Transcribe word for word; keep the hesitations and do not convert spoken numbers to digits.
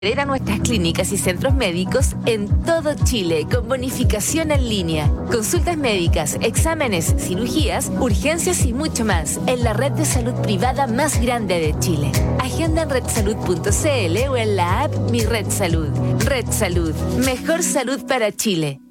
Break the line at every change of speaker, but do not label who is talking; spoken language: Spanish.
a nuestras clínicas y centros médicos en todo Chile con bonificación en línea, consultas médicas, exámenes, cirugías, urgencias y mucho más en la red de salud privada más grande de Chile. Agenda en red salud punto c l o en la app Mi Red Salud. Red Salud, mejor salud para Chile.